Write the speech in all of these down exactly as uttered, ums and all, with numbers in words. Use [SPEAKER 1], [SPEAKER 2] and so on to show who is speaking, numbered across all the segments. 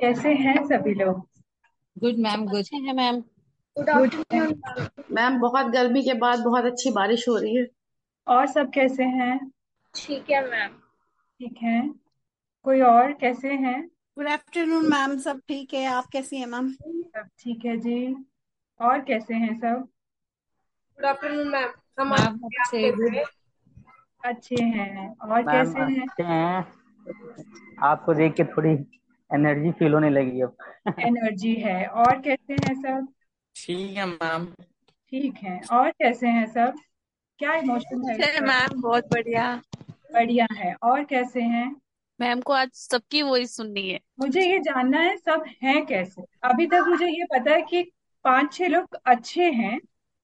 [SPEAKER 1] कैसे हैं सभी लोग?
[SPEAKER 2] Good ma'am, good.
[SPEAKER 3] अच्छे हैं मैम। गुड
[SPEAKER 1] गुड है।
[SPEAKER 3] Afternoon ma'am.
[SPEAKER 4] मैम बहुत गर्मी के बाद बहुत अच्छी बारिश हो रही है।
[SPEAKER 1] और सब कैसे हैं?
[SPEAKER 3] ठीक है मैम।
[SPEAKER 1] ठीक है। कोई और कैसे हैं?
[SPEAKER 5] गुड आफ्टरनून मैम, सब ठीक है। आप कैसी हैं मैम?
[SPEAKER 1] सब ठीक है जी। और कैसे हैं सब?
[SPEAKER 3] Good afternoon ma'am. हम
[SPEAKER 2] मैम
[SPEAKER 3] अच्छे हैं, आप
[SPEAKER 2] अच्छे,
[SPEAKER 3] कैसे
[SPEAKER 2] गुड।
[SPEAKER 3] हैं?
[SPEAKER 1] अच्छे हैं। और
[SPEAKER 6] मैम
[SPEAKER 1] कैसे हैं?
[SPEAKER 6] अच्छे हैं। आपको देख के थोड़ी एनर्जी फील होने लगी अब।
[SPEAKER 1] एनर्जी है। और कैसे हैं सब?
[SPEAKER 7] ठीक है मैम।
[SPEAKER 1] ठीक है। और कैसे हैं सब? क्या इमोशन है इस
[SPEAKER 8] है
[SPEAKER 1] वक्त?
[SPEAKER 8] मैम, बहुत बढ़िया।
[SPEAKER 1] बढ़िया है। और कैसे हैं?
[SPEAKER 8] मैम को आज सबकी वॉइस सुननी है।
[SPEAKER 1] मुझे ये जानना है सब हैं कैसे। अभी तक मुझे ये पता है कि पांच छह लोग अच्छे हैं,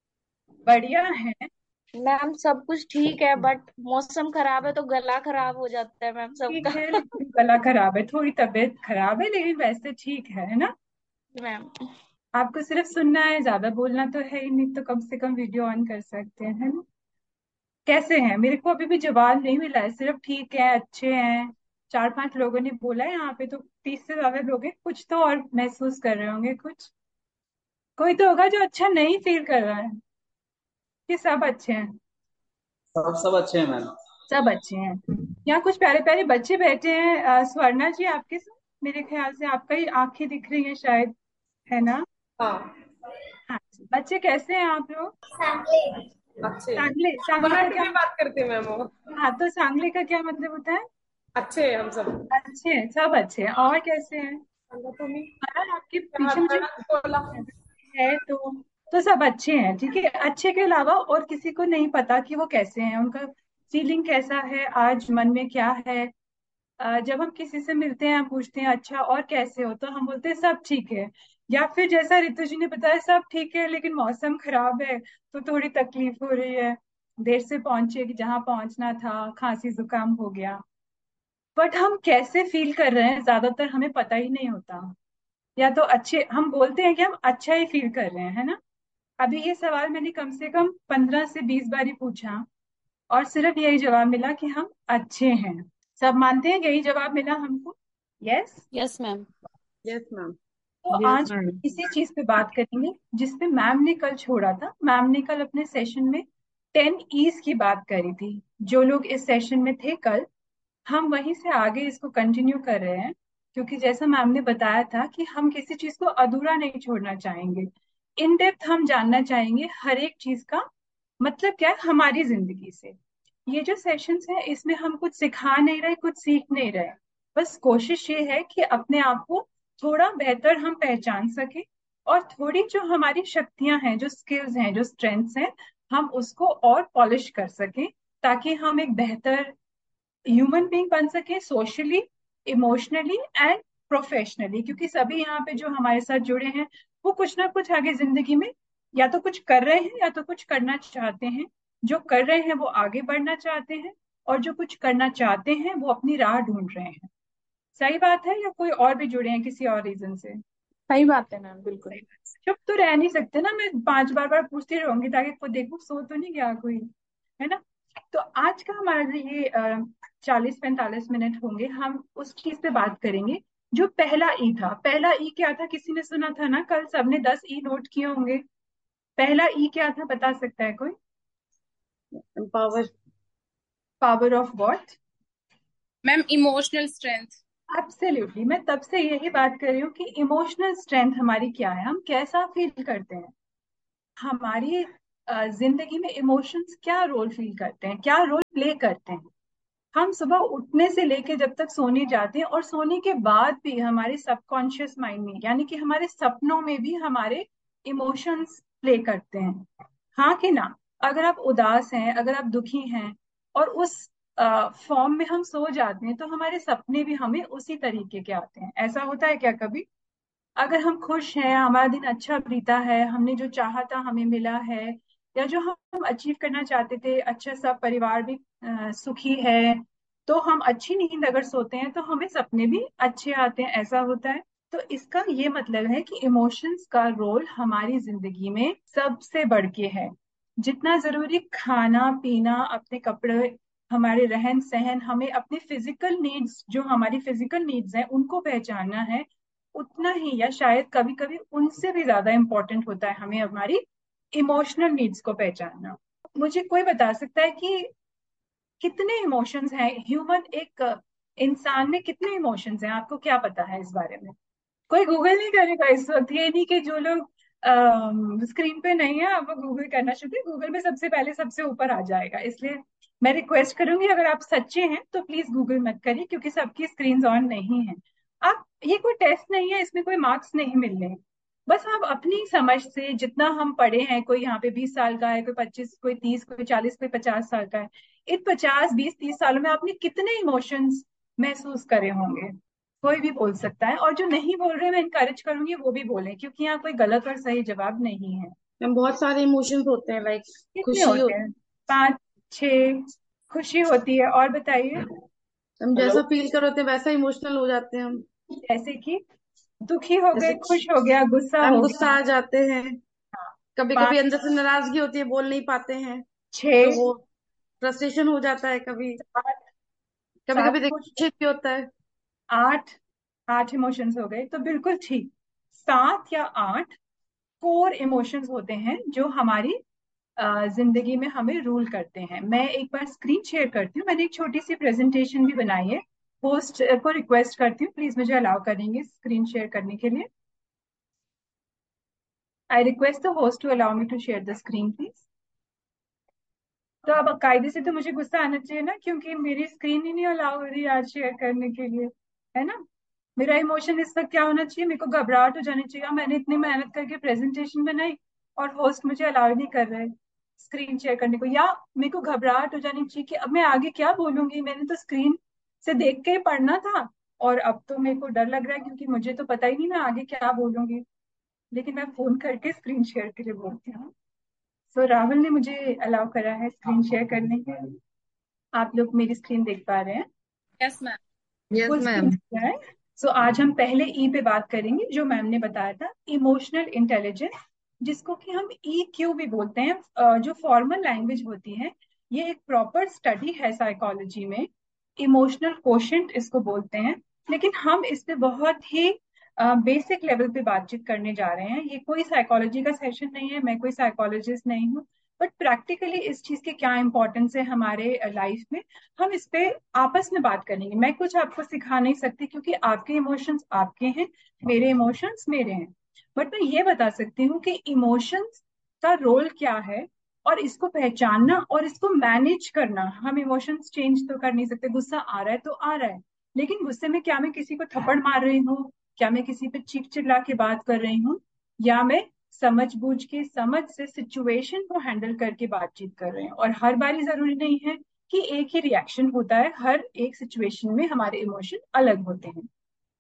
[SPEAKER 1] बढ़िया हैं।
[SPEAKER 3] मैम सब कुछ ठीक है बट मौसम खराब है तो गला खराब हो जाता है मैम
[SPEAKER 1] ठीक
[SPEAKER 3] सबका।
[SPEAKER 1] है लेकिन गला खराब है, थोड़ी तबीयत खराब है, लेकिन वैसे ठीक है है ना?
[SPEAKER 3] मैम
[SPEAKER 1] आपको सिर्फ सुनना है, ज्यादा बोलना तो है ही नहीं, तो कम से कम वीडियो ऑन कर सकते हैं, है ना? कैसे हैं? मेरे को अभी भी जवाब नहीं मिला है, सिर्फ ठीक है, अच्छे हैं। चार पांच लोगों ने बोला है, यहाँ पे तो तीस से ज्यादा लोग हैं, कुछ तो और महसूस कर रहे होंगे कुछ। कोई तो होगा जो अच्छा नहीं फील कर रहा है कि सब अच्छे हैं?
[SPEAKER 7] सब सब अच्छे हैं मैम।
[SPEAKER 1] सब अच्छे हैं। यहाँ कुछ प्यारे प्यारे बच्चे बैठे हैं। अ, स्वर्णा जी आपके साथ, मेरे ख्याल से आपका ही आंखें दिख रही हैं शायद, है ना?
[SPEAKER 3] हाँ।
[SPEAKER 1] हाँ जी। बच्चे कैसे हैं आप लोग?
[SPEAKER 3] अच्छे हैं।
[SPEAKER 1] सांगले, सांगले का
[SPEAKER 3] कन्नड़
[SPEAKER 1] क्या?
[SPEAKER 3] में बात करते हैं मैम वो।
[SPEAKER 1] हाँ, तो सांगले का क्या मतलब होता है?
[SPEAKER 3] अच्छे हैं हम सब।
[SPEAKER 1] अच्छे हैं, सब अच्छे हैं। और कैसे हैं?
[SPEAKER 3] संगतों
[SPEAKER 1] हाँ, आपके
[SPEAKER 3] यहाँ
[SPEAKER 1] पीछे मुझे
[SPEAKER 3] धड़क बोला।
[SPEAKER 1] है तो तो सब अच्छे हैं, ठीक है। अच्छे के अलावा और किसी को नहीं पता कि वो कैसे हैं, उनका फीलिंग कैसा है, आज मन में क्या है। अ, जब हम किसी से मिलते हैं, हम पूछते हैं अच्छा और कैसे हो, तो हम बोलते हैं सब ठीक है। या फिर जैसा रितु जी ने बताया, सब ठीक है लेकिन मौसम खराब है तो थोड़ी तकलीफ हो रही है, देर से पहुंचे कि जहाँ पहुंचना था, खांसी जुकाम हो गया। बट हम कैसे फील कर रहे हैं ज्यादातर हमें पता ही नहीं होता। या तो अच्छे हम बोलते हैं कि हम अच्छा ही फील कर रहे हैं, है ना? अभी ये सवाल मैंने कम से कम पंद्रह से बीस बार ही पूछा, और सिर्फ यही जवाब मिला कि हम अच्छे हैं। सब मानते हैं यही जवाब मिला हमको? Yes.
[SPEAKER 3] Yes ma'am.
[SPEAKER 4] Yes ma'am.
[SPEAKER 1] तो
[SPEAKER 2] यस
[SPEAKER 1] आज
[SPEAKER 2] मैम।
[SPEAKER 1] इसी चीज पे बात करेंगे जिसपे मैम ने कल छोड़ा था। मैम ने कल अपने सेशन में टेन ईज की बात करी थी। जो लोग इस सेशन में थे कल, हम वहीं से आगे इसको कंटिन्यू कर रहे हैं, क्योंकि जैसा मैम ने बताया था कि हम किसी चीज को अधूरा नहीं छोड़ना चाहेंगे। इन डेप्थ हम जानना चाहेंगे हर एक चीज का मतलब क्या है हमारी जिंदगी से। ये जो सेशंस है इसमें हम कुछ सिखा नहीं रहे, कुछ सीख नहीं रहे। बस कोशिश ये है कि अपने आप को थोड़ा बेहतर हम पहचान सके, और थोड़ी जो हमारी शक्तियां हैं, जो स्किल्स हैं, जो स्ट्रेंथ्स हैं, हम उसको और पॉलिश कर सकें, ताकि हम एक बेहतर ह्यूमन बीइंग बन सके, सोशली, इमोशनली एंड प्रोफेशनली। क्योंकि सभी यहाँ पे जो हमारे साथ जुड़े हैं, वो कुछ ना कुछ आगे जिंदगी में या तो कुछ कर रहे हैं या तो कुछ करना चाहते हैं। जो कर रहे हैं वो आगे बढ़ना चाहते हैं, और जो कुछ करना चाहते हैं वो अपनी राह ढूंढ रहे हैं। सही बात है या कोई और भी जुड़े हैं किसी और रीजन से?
[SPEAKER 3] सही बात है मैम, बिल्कुल।
[SPEAKER 1] सही बात है। चुप तो रह नहीं सकते ना, मैं पांच बार बार पूछती रहूंगी ताकि कोई देखो सो तो नहीं गया कोई, है ना? तो आज का हमारा जो ये चालीस पैंतालीस मिनट होंगे, हम उस चीज पे बात करेंगे जो पहला ई था। पहला ई क्या था? किसी ने सुना था ना? कल सबने दस ई नोट किए होंगे। पहला ई क्या था, बता सकता है कोई?
[SPEAKER 4] Empower.
[SPEAKER 1] Power of what?
[SPEAKER 8] Ma'am emotional strength.
[SPEAKER 1] Absolutely. मैं तब से यही बात कर रही हूँ कि इमोशनल स्ट्रेंथ हमारी क्या है, हम कैसा फील करते हैं, हमारी अ, जिंदगी में इमोशंस क्या रोल फील करते हैं, क्या रोल प्ले करते हैं। हम सुबह उठने से लेके जब तक सोने जाते हैं, और सोने के बाद भी हमारे सबकॉन्शियस माइंड में, यानी कि हमारे सपनों में भी हमारे इमोशंस प्ले करते हैं, हाँ कि ना? अगर आप उदास हैं, अगर आप दुखी हैं, और उस फॉर्म में हम सो जाते हैं, तो हमारे सपने भी हमें उसी तरीके के आते हैं। ऐसा होता है क्या कभी? अगर हम खुश हैं, हमारा दिन अच्छा बीता है, हमने जो चाहा था हमें मिला है, या जो हम अचीव करना चाहते थे, अच्छा सा परिवार भी अ, सुखी है, तो हम अच्छी नींद अगर सोते हैं तो हमें सपने भी अच्छे आते हैं। ऐसा होता है। तो इसका ये मतलब है कि इमोशंस का रोल हमारी जिंदगी में सबसे बढ़ के है। जितना जरूरी खाना पीना, अपने कपड़े, हमारे रहन सहन, हमें अपने फिजिकल नीड्स, जो हमारी फिजिकल नीड्स हैं उनको पहचानना है, उतना ही या शायद कभी कभी उनसे भी ज्यादा इम्पोर्टेंट होता है हमें हमारी इमोशनल नीड्स को पहचानना। मुझे कोई बता सकता है कि कितने इमोशंस हैं ह्यूमन, एक अ, इंसान में कितने इमोशंस हैं? आपको क्या पता है इस बारे में? कोई गूगल नहीं करेगा इस वक्त। ये नहीं कि जो लोग स्क्रीन पे नहीं है अब वो गूगल करना शुरू करें, गूगल में सबसे पहले सबसे ऊपर आ जाएगा। इसलिए मैं रिक्वेस्ट करूंगी, अगर आप सच्चे हैं तो प्लीज गूगल मत करिए, क्योंकि सबकी स्क्रीन ऑन नहीं है। आप, ये कोई टेस्ट नहीं है, इसमें कोई मार्क्स नहीं मिल रहे हैं। बस आप अपनी समझ से, जितना हम पढ़े हैं, कोई यहाँ पे बीस साल का है, कोई पच्चीस, कोई तीस, कोई चालीस, कोई पचास साल का है, इन पचास बीस तीस सालों में आपने कितने इमोशंस महसूस करे होंगे? कोई भी बोल सकता है, और जो नहीं बोल रहे मैं इनकरेज करूंगी वो भी बोलें, क्योंकि यहाँ कोई गलत और सही जवाब नहीं है।
[SPEAKER 4] मैम बहुत सारे इमोशंस होते हैं, लाइक
[SPEAKER 1] कितने
[SPEAKER 4] खुशी हो,
[SPEAKER 1] होते हैं? पाँच, छह? खुशी होती है, और बताइए।
[SPEAKER 4] हम जैसा फील कर होते हैं वैसा इमोशनल हो जाते हैं हम।
[SPEAKER 1] जैसे कि दुखी हो गए,
[SPEAKER 4] जैसे
[SPEAKER 1] खुश हो गया, गुस्सा
[SPEAKER 4] हम
[SPEAKER 1] हो
[SPEAKER 4] गुस्सा
[SPEAKER 1] गया।
[SPEAKER 4] आ जाते हैं,
[SPEAKER 1] हाँ।
[SPEAKER 4] कभी
[SPEAKER 1] पाँच,
[SPEAKER 4] कभी अंदर से नाराजगी होती है, बोल नहीं पाते हैं, तो
[SPEAKER 1] छह,
[SPEAKER 4] वो फ्रस्ट्रेशन हो जाता है। कभी
[SPEAKER 1] सात,
[SPEAKER 4] कभी
[SPEAKER 1] सात
[SPEAKER 4] कभी
[SPEAKER 1] खुश,
[SPEAKER 4] देखिए भी होता है।
[SPEAKER 1] आठ, आठ इमोशंस हो गए, तो बिल्कुल ठीक। सात या आठ कोर इमोशंस होते हैं जो हमारी अ, जिंदगी में हमें रूल करते हैं। मैं एक बार स्क्रीन शेयर करती हूँ, मैंने एक छोटी सी प्रेजेंटेशन भी बनाई है। होस्ट को रिक्वेस्ट करती हूँ, प्लीज मुझे अलाउ करेंगे स्क्रीन शेयर करने के लिए? I request the host to allow me to share the screen please. तो अब कायदे से तो मुझे गुस्सा आना चाहिए ना, क्योंकि मेरी स्क्रीन ही नहीं अलाउ हो रही आज शेयर करने के लिए, है ना? मेरा इमोशन इस वक्त क्या होना चाहिए? मेरे को घबराहट हो जानी चाहिए। मैंने इतनी मेहनत करके प्रेजेंटेशन बनाई और होस्ट मुझे अलाउ नहीं कर रहे स्क्रीन शेयर करने को, या मेरे को घबराहट हो जानी चाहिए कि अब मैं आगे क्या बोलूंगी, मैंने तो स्क्रीन से देख के ही पढ़ना था और अब तो मेरे को डर लग रहा है क्योंकि मुझे तो पता ही नहीं मैं आगे क्या बोलूंगी, लेकिन मैं फोन करके स्क्रीन शेयर के लिए बोलती हूँ। सो राहुल ने मुझे अलाउ करा है स्क्रीन शेयर करने के लिए। आप लोग मेरी स्क्रीन देख पा रहे हैं?
[SPEAKER 8] Yes ma'am.
[SPEAKER 4] Yes
[SPEAKER 1] full screen
[SPEAKER 4] ma'am.
[SPEAKER 1] दिख रहा है? सो आज हम पहले ई पे बात करेंगे, जो मैम ने बताया था, इमोशनल इंटेलिजेंस, जिसको कि हम ई क्यू भी बोलते हैं। अ, जो फॉर्मल लैंग्वेज होती है, ये एक प्रॉपर स्टडी है साइकोलॉजी में। इमोशनल कोशेंट इसको बोलते हैं, लेकिन हम इस पे बहुत ही बेसिक लेवल पे बातचीत करने जा रहे हैं। ये कोई साइकोलॉजी का सेशन नहीं है, मैं कोई साइकोलॉजिस्ट नहीं हूँ, बट प्रैक्टिकली इस चीज के क्या इंपॉर्टेंस है हमारे लाइफ में, हम इस पे आपस में बात करेंगे। मैं कुछ आपको सिखा नहीं सकती, क्योंकि आपके इमोशंस आपके हैं, मेरे इमोशंस मेरे हैं। बट मैं ये बता सकती हूँ कि इमोशंस का रोल क्या है, और इसको पहचानना और इसको मैनेज करना। हम इमोशंस चेंज तो कर नहीं सकते, गुस्सा आ रहा है तो आ रहा है, लेकिन गुस्से में क्या मैं किसी को थप्पड़ मार रही हूँ, क्या मैं किसी पे चीख चिल्ला के बात कर रही हूँ, या मैं समझ बूझ के, समझ से सिचुएशन को हैंडल करके बातचीत कर रहे हैं। और हर बारी जरूरी नहीं है कि एक ही रिएक्शन होता है, हर एक सिचुएशन में हमारे इमोशन अलग होते हैं।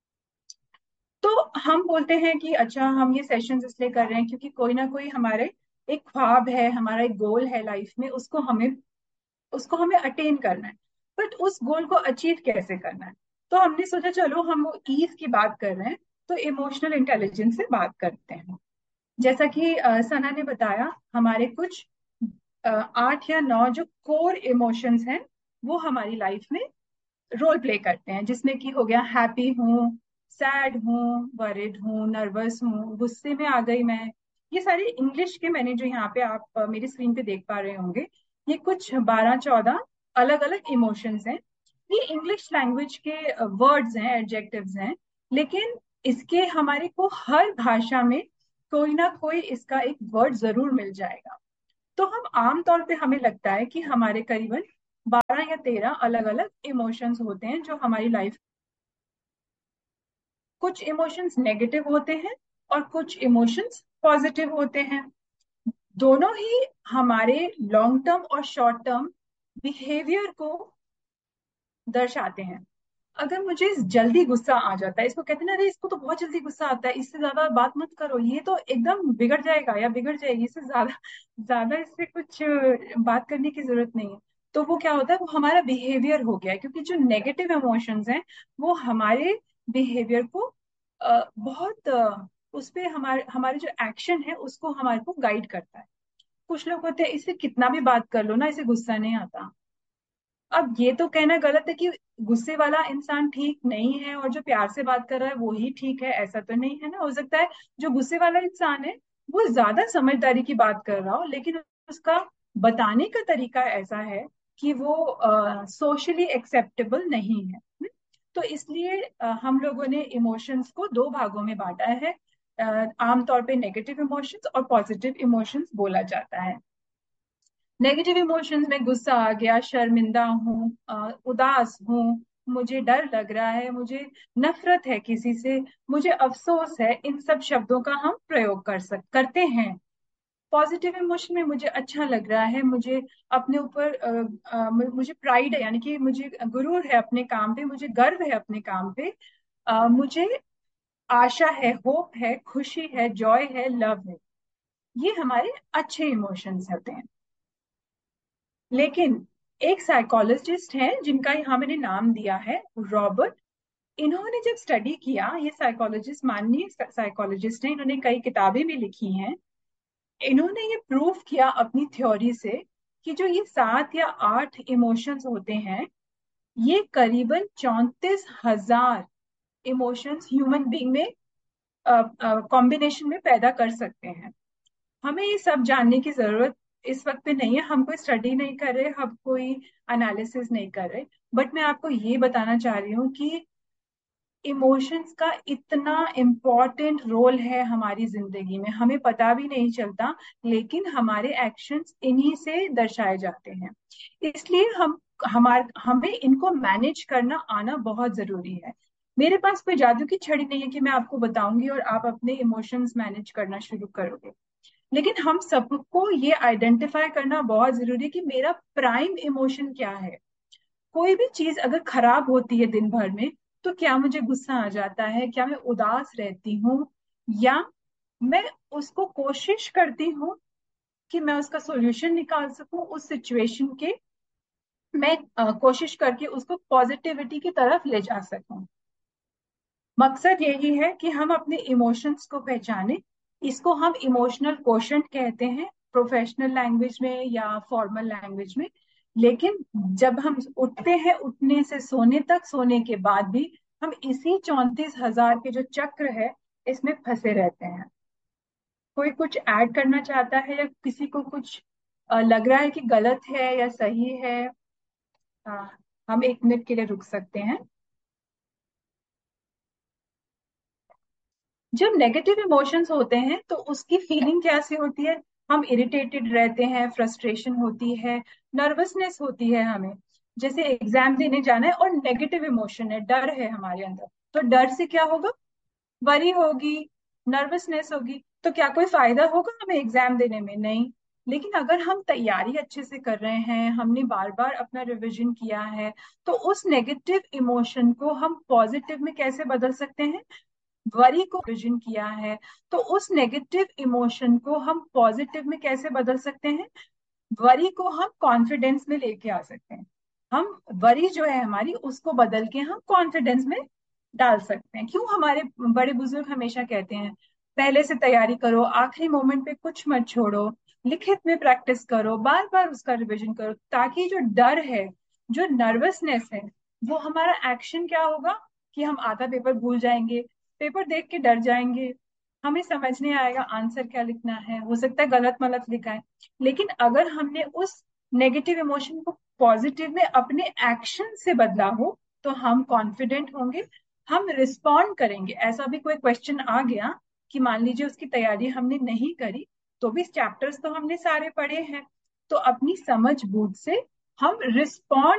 [SPEAKER 1] तो हम बोलते हैं कि अच्छा, हम ये सेशंस इसलिए कर रहे हैं क्योंकि कोई ना कोई हमारे एक ख्वाब है, हमारा एक गोल है लाइफ में, उसको हमें उसको हमें अटेन करना है। बट उस गोल को अचीव कैसे करना है? तो हमने सोचा चलो हम वो ईज की बात कर रहे हैं, तो इमोशनल इंटेलिजेंस से बात करते हैं। जैसा कि अ, सना ने बताया, हमारे कुछ अ, आठ या नौ जो कोर इमोशंस हैं, वो हमारी लाइफ में रोल प्ले करते हैं, जिसमें कि हो गया हैप्पी हूँ, सैड हूँ, वरिड हूँ, नर्वस हूँ, गुस्से में आ गई मैं। ये सारे इंग्लिश के, मैंने जो यहाँ पे आप अ, मेरी स्क्रीन पे देख पा रहे होंगे, ये कुछ बारह चौदह अलग अलग इमोशंस हैं। ये इंग्लिश लैंग्वेज के वर्ड्स हैं, एडजेक्टिव्स हैं, लेकिन इसके हमारे को हर भाषा में कोई ना कोई इसका एक वर्ड जरूर मिल जाएगा। तो हम आमतौर पे, हमें लगता है कि हमारे करीबन बारह या तेरह अलग अलग इमोशंस होते हैं जो हमारी लाइफ। कुछ इमोशंस नेगेटिव होते हैं और कुछ इमोशंस पॉजिटिव होते हैं। दोनों ही हमारे लॉन्ग टर्म और शॉर्ट टर्म बिहेवियर को दर्शाते हैं। अगर मुझे जल्दी गुस्सा आ जाता है, इसको कहते हैं ना, अरे इसको तो बहुत जल्दी गुस्सा आता है, इससे ज्यादा बात मत करो, ये तो एकदम बिगड़ जाएगा या बिगड़ जाएगी, इससे ज्यादा ज्यादा इससे कुछ बात करने की जरूरत नहीं है। तो वो क्या होता है, वो हमारा बिहेवियर हो गया है, क्योंकि जो नेगेटिव इमोशंस हैं वो हमारे बिहेवियर को अ, बहुत अ, उस पे हमारे हमारे जो एक्शन है उसको हमारे को गाइड करता है। कुछ लोग होते हैं, इससे कितना भी बात कर लो ना, इसे गुस्सा नहीं आता, अब ये तो कहना गलत है कि गुस्से वाला इंसान ठीक नहीं है और जो प्यार से बात कर रहा है वो ही ठीक है, ऐसा तो नहीं है ना। हो सकता है जो गुस्से वाला इंसान है वो ज्यादा समझदारी की बात कर रहा हो, लेकिन उसका बताने का तरीका ऐसा है कि वो सोशली एक्सेप्टेबल नहीं है। हम्म? तो इसलिए अ, हम लोगों ने इमोशंस को दो भागों में बांटा है। अ, आमतौर पे नेगेटिव इमोशंस और पॉजिटिव इमोशंस बोला जाता है। नेगेटिव इमोशंस में गुस्सा आ गया, शर्मिंदा हूँ, अ, उदास हूँ, मुझे डर लग रहा है, मुझे नफरत है किसी से, मुझे अफसोस है, इन सब शब्दों का हम प्रयोग कर सक करते हैं। पॉजिटिव इमोशन में मुझे अच्छा लग रहा है, मुझे अपने ऊपर अ, अ, मु- मुझे प्राइड है, यानी कि मुझे गुरूर है अपने काम पे, मुझे गर्व है अपने काम पे, अ, मुझे आशा है, होप है, खुशी है, जॉय है, लव है। ये हमारे अच्छे इमोशंस होते हैं। लेकिन एक साइकोलॉजिस्ट हैं जिनका यहाँ मैंने नाम दिया है, रॉबर्ट। इन्होंने जब स्टडी किया, ये साइकोलॉजिस्ट माननीय साइकोलॉजिस्ट हैं, इन्होंने कई किताबें भी लिखी हैं। इन्होंने ये प्रूव किया अपनी थ्योरी से कि जो ये सात या आठ इमोशंस होते हैं, ये करीबन चौंतीस हजार इमोशंस ह्यूमन बीइंग में कॉम्बिनेशन में पैदा कर सकते हैं। हमें ये सब जानने की जरूरत इस वक्त पे नहीं है, हम कोई स्टडी नहीं कर रहे, हम कोई एनालिसिस नहीं कर रहे। बट मैं आपको ये बताना चाह रही हूँ कि इमोशंस का इतना इम्पोर्टेंट रोल है हमारी जिंदगी में, हमें पता भी नहीं चलता, लेकिन हमारे एक्शंस इन्हीं से दर्शाए जाते हैं। इसलिए हम हमार हमें इनको मैनेज करना आना बहुत जरूरी है। मेरे पास कोई जादू की छड़ी नहीं है कि मैं आपको बताऊंगी और आप अपने इमोशंस मैनेज करना शुरू करोगे। लेकिन हम सबको ये आइडेंटिफाई करना बहुत जरूरी है कि मेरा प्राइम इमोशन क्या है। कोई भी चीज अगर खराब होती है दिन भर में, तो क्या मुझे गुस्सा आ जाता है, क्या मैं उदास रहती हूँ, या मैं उसको कोशिश करती हूँ कि मैं उसका सॉल्यूशन निकाल सकूं उस सिचुएशन के, मैं अ, कोशिश करके उसको पॉजिटिविटी की तरफ ले जा सकूं। मकसद यही है कि हम अपने इमोशंस को पहचाने। इसको हम इमोशनल कोशंट कहते हैं प्रोफेशनल लैंग्वेज में या फॉर्मल लैंग्वेज में। लेकिन जब हम उठते हैं, उठने से सोने तक, सोने के बाद भी हम इसी चौंतीस हजार के जो चक्र है इसमें फंसे रहते हैं। कोई कुछ ऐड करना चाहता है या किसी को कुछ अ, लग रहा है कि गलत है या सही है? अ, हम एक मिनट के लिए रुक सकते हैं। जब नेगेटिव इमोशंस होते हैं तो उसकी फीलिंग कैसी होती है? हम इरिटेटेड रहते हैं, फ्रस्ट्रेशन होती है, नर्वसनेस होती है हमें। जैसे एग्जाम देने जाना है और नेगेटिव इमोशन है, डर है हमारे अंदर, तो डर से क्या होगा? वरी होगी, नर्वसनेस होगी। तो क्या कोई फायदा होगा हमें एग्जाम देने में? नहीं। लेकिन अगर हम तैयारी अच्छे से कर रहे हैं, हमने बार बार अपना रिवीजन किया है, तो उस नेगेटिव इमोशन को हम पॉजिटिव में कैसे बदल सकते हैं? वरी को विजन किया है, तो उस नेगेटिव इमोशन को हम पॉजिटिव में कैसे बदल सकते हैं? वरी को हम कॉन्फिडेंस में लेके आ सकते हैं। हम वरी जो है हमारी, उसको बदल के हम कॉन्फिडेंस में डाल सकते हैं। क्यों हमारे बड़े बुजुर्ग हमेशा कहते हैं पहले से तैयारी करो, आखिरी मोमेंट पे कुछ मत छोड़ो, लिखित में प्रैक्टिस करो, बार बार उसका रिवीजन करो, ताकि जो डर है, जो नर्वसनेस है, वो हमारा एक्शन क्या होगा कि हम आधा पेपर भूल जाएंगे, पेपर देख के डर जाएंगे, हमें समझ नहीं आएगा आंसर क्या लिखना है, हो सकता है गलत मलत लिखा है। लेकिन अगर हमने उस नेगेटिव इमोशन को पॉजिटिव में अपने एक्शन से बदला हो, तो हम कॉन्फिडेंट होंगे, हम रिस्पॉन्ड करेंगे। ऐसा भी कोई क्वेश्चन आ गया कि मान लीजिए उसकी तैयारी हमने नहीं करी, तो भी चैप्टर्स तो हमने सारे पढ़े हैं, तो अपनी समझ बूझ से हम रिस्पॉन्ड